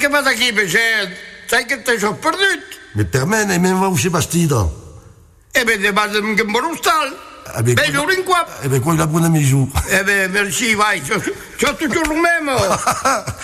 què fas aquí, peixet? Saps que t'això perdut? Me permane, me va uscire bastida. Beh, te vas amb un borustal. Beh, jo rinquap. Quoi la buona misù. Merci, vai, jo t'ho giuro mesmo.